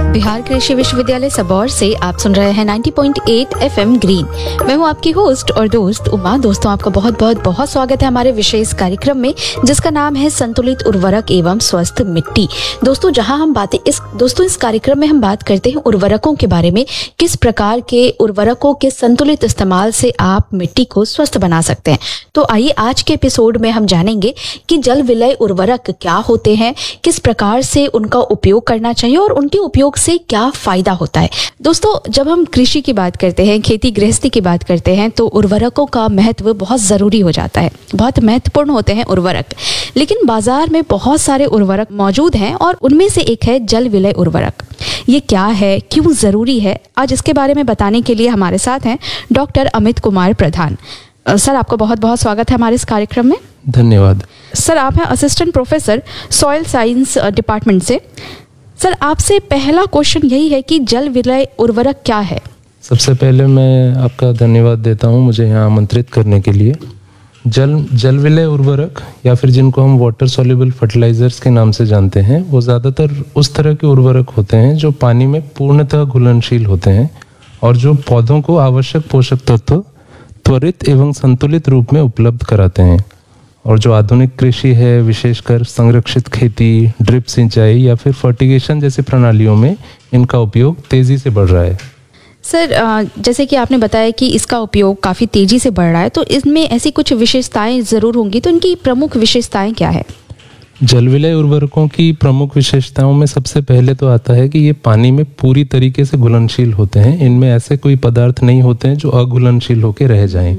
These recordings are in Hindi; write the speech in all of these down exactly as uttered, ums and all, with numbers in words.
बिहार कृषि विश्वविद्यालय सबौर से आप सुन रहे हैं नब्बे पॉइंट आठ एफएम ग्रीन। मैं हूं आपकी होस्ट और दोस्त उमा। दोस्तों, आपका बहुत बहुत बहुत स्वागत है हमारे विशेष कार्यक्रम में, जिसका नाम है संतुलित उर्वरक एवं स्वस्थ मिट्टी। दोस्तों, जहां हम बातें इस दोस्तों इस कार्यक्रम में हम बात करते हैं उर्वरकों के बारे में, किस प्रकार के उर्वरकों के संतुलित इस्तेमाल से आप मिट्टी को स्वस्थ बना सकते हैं। तो आइए आज के एपिसोड में हम जानेंगे कि जल विलय उर्वरक क्या होते हैं, किस प्रकार से उनका उपयोग करना चाहिए और उनके उपयोग से क्या फायदा होता है। दोस्तों, जब हम कृषि की बात करते हैं, खेती गृहस्थी की बात करते हैं, तो उर्वरकों का महत्व बहुत जरूरी हो जाता है। बहुत महत्वपूर्ण होते हैं उर्वरक, लेकिन बाजार में बहुत सारे उर्वरक मौजूद हैं और उनमें से एक है जल विलय उर्वरक। ये क्या है, क्यों जरूरी है, आज इसके बारे में बताने के लिए हमारे साथ हैं डॉक्टर अमित कुमार प्रधान। सर, आपका बहुत बहुत स्वागत है हमारे इस कार्यक्रम में। धन्यवाद। सर, आप हैं assistant professor soil science department से। सर, आपसे पहला क्वेश्चन यही है कि जल विलय उर्वरक क्या है? सबसे पहले मैं आपका धन्यवाद देता हूं मुझे यहाँ आमंत्रित करने के लिए। जल जल विलय उर्वरक या फिर जिनको हम वाटर सॉल्युबल फर्टिलाइजर्स के नाम से जानते हैं, वो ज़्यादातर उस तरह के उर्वरक होते हैं जो पानी में पूर्णतः घुलनशील होते हैं और जो पौधों को आवश्यक पोषक तत्व त्वरित एवं संतुलित रूप में उपलब्ध कराते हैं। और जो आधुनिक कृषि है, विशेषकर संरक्षित खेती, ड्रिप सिंचाई या फिर फर्टिगेशन जैसी प्रणालियों में इनका उपयोग तेजी से बढ़ रहा है। सर, जैसे कि आपने बताया कि इसका उपयोग काफ़ी तेजी से बढ़ रहा है, तो इसमें ऐसी कुछ विशेषताएं ज़रूर होंगी, तो इनकी प्रमुख विशेषताएं क्या है? जल विलय उर्वरकों की प्रमुख विशेषताओं में सबसे पहले तो आता है कि ये पानी में पूरी तरीके से घुलनशील होते हैं। इनमें ऐसे कोई पदार्थ नहीं होते हैं जो अघुलनशील होकर रह जाएं।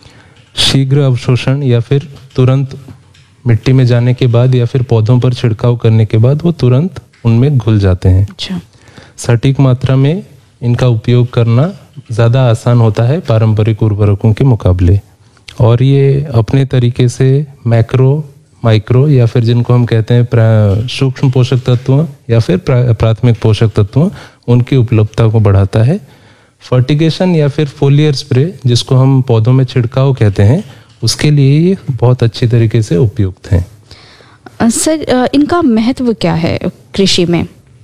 शीघ्र अवशोषण या फिर तुरंत मिट्टी में जाने के बाद या फिर पौधों पर छिड़काव करने के बाद वो तुरंत उनमें घुल जाते हैं। अच्छा। सटीक मात्रा में इनका उपयोग करना ज़्यादा आसान होता है पारंपरिक उर्वरकों के मुकाबले। और ये अपने तरीके से मैक्रो, माइक्रो या फिर जिनको हम कहते हैं सूक्ष्म पोषक तत्वों या फिर प्राथमिक पोषक तत्वों, उनकी उपलब्धता को बढ़ाता है। फर्टिगेशन या फिर फोलियर स्प्रे, जिसको हम पौधों में छिड़काव कहते हैं, उसके लिए ये बहुत अच्छी तरीके से उपयुक्त हैं। सर, इनका महत्व क्या है कृषि में?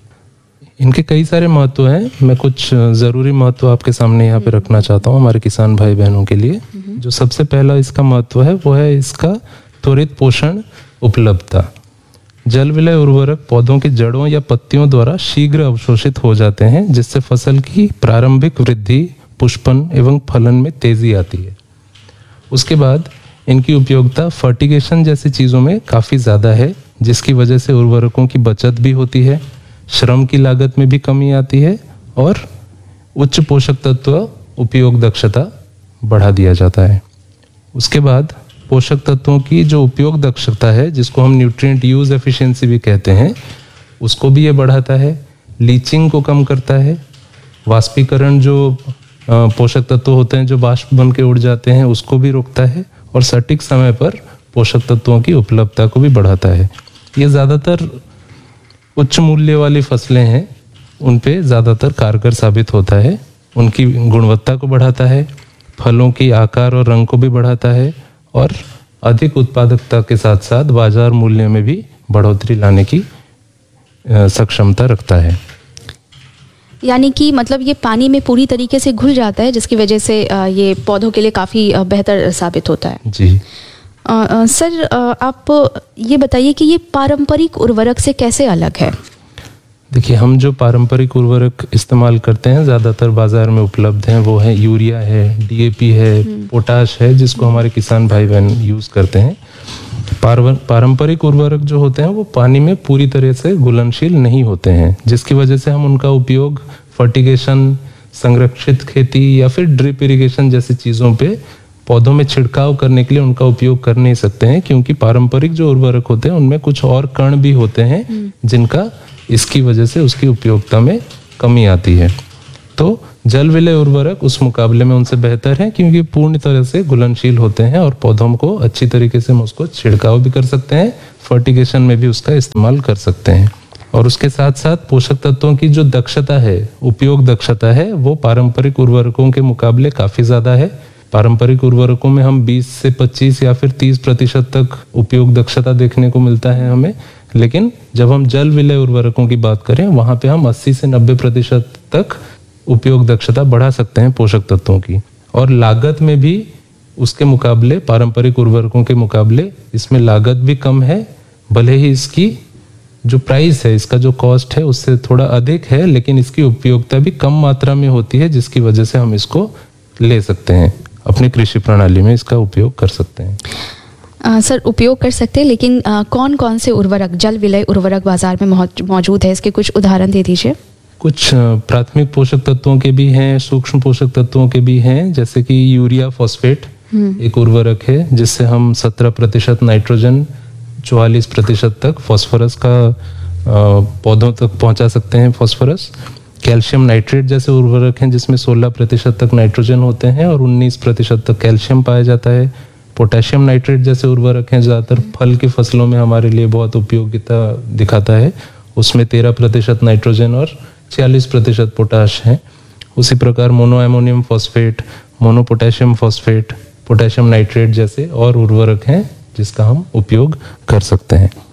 इनके कई सारे महत्व हैं। मैं कुछ ज़रूरी महत्व आपके सामने यहाँ पे रखना चाहता हूँ हमारे किसान भाई बहनों के लिए। जो सबसे पहला इसका महत्व है वो है इसका त्वरित पोषण उपलब्धता। जल विलय उर्वरक पौधों की जड़ों या पत्तियों द्वारा शीघ्र अवशोषित हो जाते हैं, जिससे फसल की प्रारंभिक वृद्धि, पुष्पन एवं फलन में तेजी आती है। उसके बाद इनकी उपयोगिता फर्टिगेशन जैसी चीज़ों में काफ़ी ज़्यादा है, जिसकी वजह से उर्वरकों की बचत भी होती है, श्रम की लागत में भी कमी आती है और उच्च पोषक तत्व उपयोग दक्षता बढ़ा दिया जाता है। उसके बाद पोषक तत्वों की जो उपयोग दक्षता है, जिसको हम न्यूट्रिएंट यूज एफिशिएंसी भी कहते हैं, उसको भी ये बढ़ाता है। लीचिंग को कम करता है। वाष्पीकरण, जो पोषक तत्व होते हैं जो वाष्प बन के उड़ जाते हैं, उसको भी रोकता है और सटीक समय पर पोषक तत्वों की उपलब्धता को भी बढ़ाता है। ये ज़्यादातर उच्च मूल्य वाली फसलें हैं, उन पे ज़्यादातर कारगर साबित होता है। उनकी गुणवत्ता को बढ़ाता है, फलों की आकार और रंग को भी बढ़ाता है और अधिक उत्पादकता के साथ साथ बाजार मूल्य में भी बढ़ोतरी लाने की सक्षमता रखता है। यानी कि मतलब ये पानी में पूरी तरीके से घुल जाता है, जिसकी वजह से ये पौधों के लिए काफ़ी बेहतर साबित होता है। जी। आ, आ, सर, आ, आप ये बताइए कि ये पारंपरिक उर्वरक से कैसे अलग है? देखिए, हम जो पारंपरिक उर्वरक इस्तेमाल करते हैं ज़्यादातर बाजार में उपलब्ध हैं, वो है यूरिया है, डीएपी है, पोटाश है, जिसको हमारे किसान भाई बहन यूज़ करते हैं। पारंपरिक उर्वरक जो होते हैं वो पानी में पूरी तरह से घुलनशील नहीं होते हैं, जिसकी वजह से हम उनका उपयोग फर्टिगेशन, संरक्षित खेती या फिर ड्रिप इरिगेशन जैसी चीज़ों पे पौधों में छिड़काव करने के लिए उनका उपयोग कर नहीं सकते हैं, क्योंकि पारंपरिक जो उर्वरक होते हैं उनमें कुछ और कण भी होते हैं जिनका इसकी वजह से उसकी उपयोगिता में कमी आती है। तो जल विलय उर्वरक उस मुकाबले में उनसे बेहतर है, क्योंकि पूर्ण तरह से घुलनशील होते हैं और पौधों को अच्छी तरीके से हम उसको छिड़काव भी कर सकते हैं, फर्टिगेशन में भी उसका इस्तेमाल कर सकते हैं। और उसके साथ साथ पोषक तत्वों की जो दक्षता है, उपयोग दक्षता है, वो पारंपरिक उर्वरकों के मुकाबले काफ़ी ज़्यादा है। पारंपरिक उर्वरकों में हम बीस से पच्चीस या फिर तीस प्रतिशत तक उपयोग दक्षता देखने को मिलता है हमें, लेकिन जब हम जल विलय उर्वरकों की बात करें वहां पे हम अस्सी से नब्बे प्रतिशत तक उपयोग दक्षता बढ़ा सकते हैं पोषक तत्वों की। और लागत में भी उसके मुकाबले, पारंपरिक उर्वरकों के मुकाबले इसमें लागत भी कम है, भले ही इसकी जो प्राइस है, इसका जो कॉस्ट है उससे थोड़ा अधिक है, लेकिन इसकी उपयोगिता भी कम मात्रा में होती है, जिसकी वजह से हम इसको ले सकते हैं, अपनी कृषि प्रणाली में इसका उपयोग कर सकते हैं। आ, सर उपयोग कर सकते हैं, लेकिन आ, कौन कौन से उर्वरक, जल विलय उर्वरक बाजार में मौजूद है, इसके कुछ उदाहरण दे दीजिए। कुछ प्राथमिक पोषक तत्वों के भी हैं, सूक्ष्म पोषक तत्वों के भी हैं, जैसे कि यूरिया फॉस्फेट एक उर्वरक है जिससे हम सत्रह प्रतिशत नाइट्रोजन, चौवालीस प्रतिशत तक फॉस्फोरस का पौधों तक पहुंचा सकते हैं फॉस्फोरस। कैल्शियम नाइट्रेट जैसे उर्वरक हैं जिसमें सोलह प्रतिशत तक नाइट्रोजन होते हैं और उन्नीस प्रतिशत तक कैल्शियम पाया जाता है। पोटेशियम नाइट्रेट जैसे उर्वरक हैं, ज़्यादातर फल की फसलों में हमारे लिए बहुत उपयोगिता दिखाता है, उसमें तेरह प्रतिशत नाइट्रोजन और छियालीस प्रतिशत पोटाश है। उसी प्रकार mono ammonium phosphate, mono potassium phosphate, potassium nitrate जैसे और उर्वरक हैं जिसका हम उपयोग कर सकते हैं।